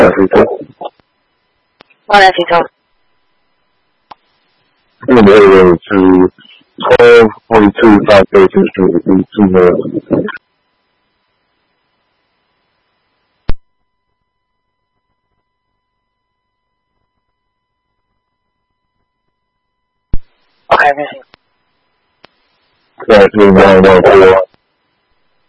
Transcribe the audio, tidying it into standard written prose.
Monefito. Email to 1242 South 13th Street, 2 minutes. Okay, busy. 13114.